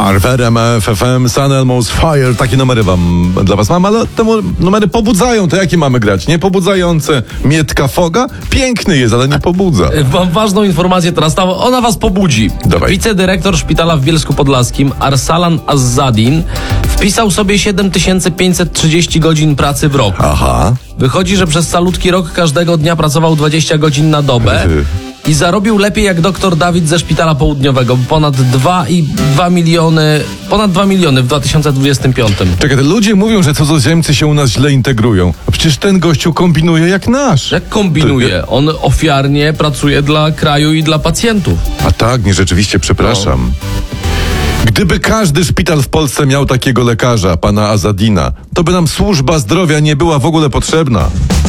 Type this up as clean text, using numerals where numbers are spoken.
RMF FM, Sun Elmo's Fire. Takie numery dla was mam, ale te numery pobudzają. To jakie mamy grać? Niepobudzające. Mietka Foga? Piękny jest, ale nie pobudza. Mam ważną informację teraz, ona was pobudzi. Dawaj. Wicedyrektor szpitala w Bielsku Podlaskim, Arsalan Azzadin, wpisał sobie 7530 godzin pracy w roku. Aha. Wychodzi, że przez calutki rok każdego dnia pracował 20 godzin na dobę i zarobił lepiej jak doktor Dawid ze Szpitala Południowego. Ponad 2 miliony w 2025. Czekaj, te ludzie mówią, że cudzoziemcy się u nas źle integrują. A przecież ten gościu kombinuje jak nasz. Jak kombinuje? On ofiarnie pracuje dla kraju i dla pacjentów. A tak, nie, rzeczywiście, przepraszam. Gdyby każdy szpital w Polsce miał takiego lekarza, pana Azzadina, to by nam służba zdrowia nie była w ogóle potrzebna.